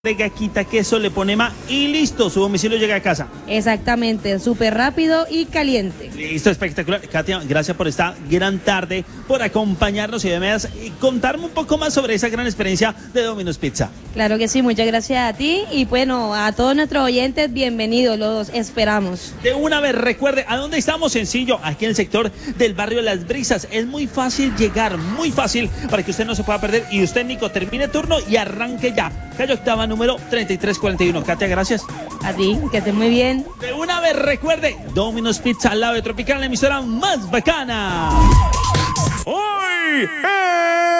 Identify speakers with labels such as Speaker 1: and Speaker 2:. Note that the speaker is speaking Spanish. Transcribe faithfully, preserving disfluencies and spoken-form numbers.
Speaker 1: Agrega, quita queso, le pone más y listo, su domicilio llega a casa.
Speaker 2: Exactamente, súper rápido y caliente.
Speaker 1: Listo, espectacular. Katia, gracias por esta gran tarde, por acompañarnos y además y contarme un poco más sobre esa gran experiencia de Domino's Pizza.
Speaker 2: Claro que sí, muchas gracias a ti y bueno, a todos nuestros oyentes, bienvenidos, los esperamos.
Speaker 1: De una vez, recuerde, ¿a dónde estamos? Sencillo, aquí en el sector del barrio de Las Brisas. Es muy fácil llegar, muy fácil, para que usted no se pueda perder. Y usted, Nico, termine turno y arranque ya. Calle Octava, número treinta y tres cuarenta y uno. Katia, gracias.
Speaker 2: A ti, que estés muy bien.
Speaker 1: De una vez, recuerde, Domino's Pizza al lado de Tropical, la emisora más bacana.
Speaker 3: Hoy, eh.